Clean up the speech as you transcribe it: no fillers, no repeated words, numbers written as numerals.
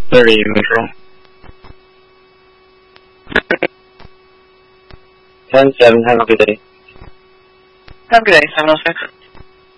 30 neutral. 10-7, have a good day. Have a good day, 706.